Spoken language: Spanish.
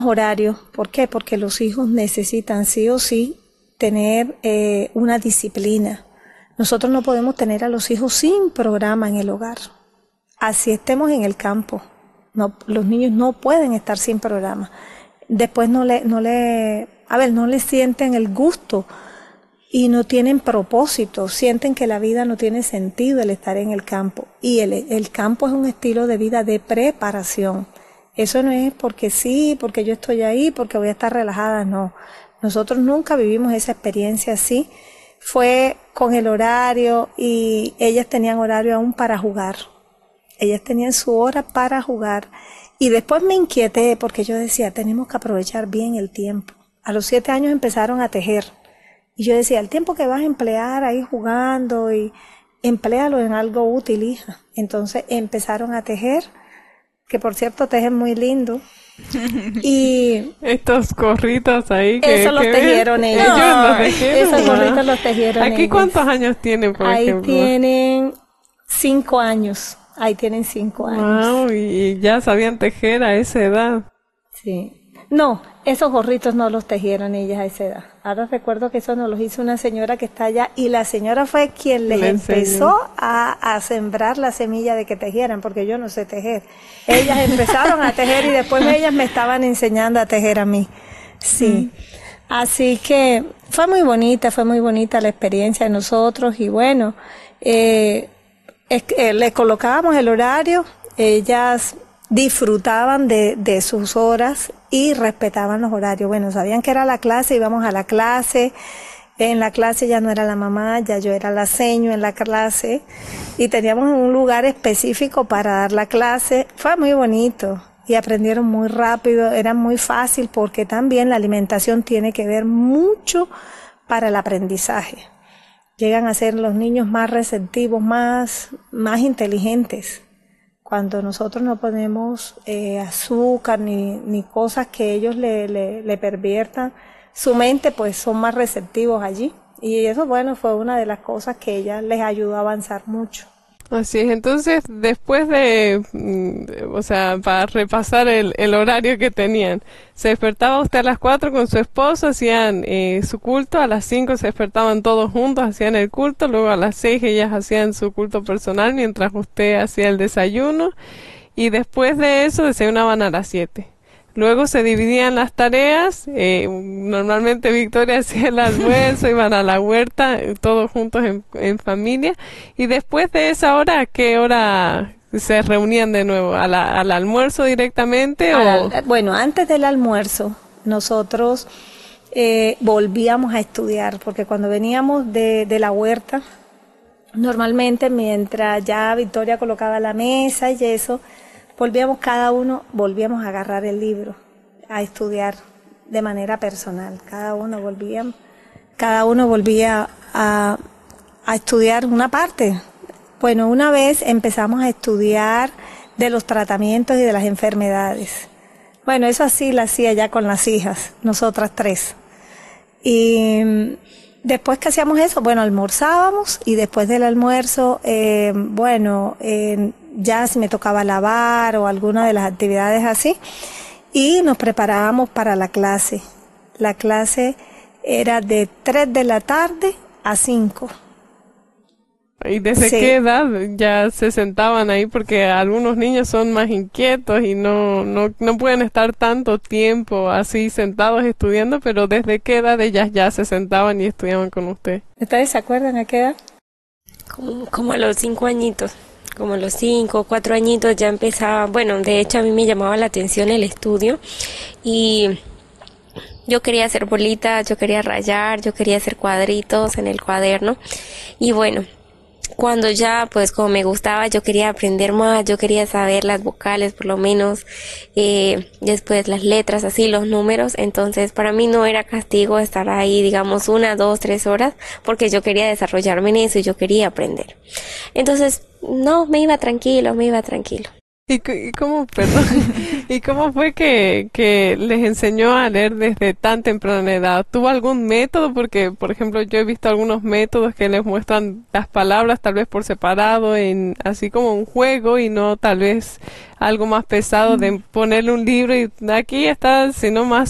Horario, ¿por qué? Porque los hijos necesitan sí o sí tener una disciplina. Nosotros no podemos tener a los hijos sin programa en el hogar. Así estemos en el campo. No, los niños no pueden estar sin programa. Después no le sienten el gusto y no tienen propósito, sienten que la vida no tiene sentido el estar en el campo. Y el campo es un estilo de vida de preparación. Eso no es porque sí, porque yo estoy ahí, porque voy a estar relajada, no. Nosotros nunca vivimos esa experiencia así. Fue con el horario y ellas tenían horario aún para jugar. Ellas tenían su hora para jugar. Y después me inquieté porque yo decía, tenemos que aprovechar bien el tiempo. A los 7 años empezaron a tejer. Y yo decía, el tiempo que vas a emplear ahí jugando, y empléalo en algo útil, hija. Entonces empezaron a tejer, que por cierto tejen muy lindo. Y estos gorritos ahí eso los tejieron ellos. Ellos los tejieron. Esos gorritos los tejieron ellos. ¿Aquí cuántos años tienen, por ejemplo? Ahí tienen 5 años. Ahí tienen 5 años. Wow, y ya sabían tejer a esa edad. Sí. No, esos gorritos no los tejieron ellas a esa edad. Ahora recuerdo que eso nos los hizo una señora que está allá, y la señora fue quien les empezó a sembrar la semilla de que tejieran, porque yo no sé tejer. Ellas empezaron a tejer y después ellas me estaban enseñando a tejer a mí. Sí. Así que fue muy bonita la experiencia de nosotros, y bueno, les colocábamos el horario, ellas disfrutaban de sus horas y respetaban los horarios. Bueno, sabían que era la clase, íbamos a la clase. En la clase ya no era la mamá, ya yo era la seño en la clase, y teníamos un lugar específico para dar la clase. Fue muy bonito y aprendieron muy rápido, era muy fácil, porque también la alimentación tiene que ver mucho para el aprendizaje. Llegan a ser los niños más receptivos, más inteligentes. Cuando nosotros no ponemos azúcar ni cosas que ellos le perviertan su mente, pues son más receptivos allí. Y eso, bueno, fue una de las cosas que ella les ayudó a avanzar mucho. Así es. Entonces, después o sea, para repasar el horario que tenían, se despertaba usted a las 4 con su esposo, hacían su culto, a las 5 se despertaban todos juntos, hacían el culto, luego a las 6 ellas hacían su culto personal mientras usted hacía el desayuno, y después de eso desayunaban a las 7. Luego se dividían las tareas, normalmente Victoria hacía el almuerzo, iban a la huerta, todos juntos en familia, y después de esa hora, ¿a qué hora se reunían de nuevo? ¿Al almuerzo directamente? Bueno, antes del almuerzo, nosotros volvíamos a estudiar, porque cuando veníamos de la huerta, normalmente mientras ya Victoria colocaba la mesa y eso, volvíamos a agarrar el libro, a estudiar de manera personal. Cada uno volvía a estudiar una parte. Bueno, una vez empezamos a estudiar de los tratamientos y de las enfermedades. Bueno, eso así lo hacía ya con las hijas, nosotras 3. Y después que hacíamos eso, bueno, almorzábamos, y después del almuerzo, ya si me tocaba lavar o alguna de las actividades así, y nos preparábamos para la clase. La clase era de 3 de la tarde a 5. ¿Y desde qué edad ya se sentaban ahí? Porque algunos niños son más inquietos y no pueden estar tanto tiempo así sentados estudiando, pero ¿desde qué edad ellas ya se sentaban y estudiaban con usted? ¿Ustedes se acuerdan a qué edad? Como a los 5 añitos. Como a los 5 o 4 añitos ya empezaba, bueno, de hecho a mí me llamaba la atención el estudio, y yo quería hacer bolitas, yo quería rayar, yo quería hacer cuadritos en el cuaderno, y bueno, cuando ya, pues como me gustaba, yo quería aprender más, yo quería saber las vocales por lo menos, después las letras, así los números. Entonces para mí no era castigo estar ahí, digamos, 1, 2, 3 horas, porque yo quería desarrollarme en eso y yo quería aprender. Entonces, no, me iba tranquilo. ¿Y cómo, perdón, y cómo fue que les enseñó a leer desde tan temprana edad? ¿Tuvo algún método? Porque, por ejemplo, yo he visto algunos métodos que les muestran las palabras tal vez por separado, en así como un juego, y no tal vez algo más pesado de ponerle un libro y aquí está, sino más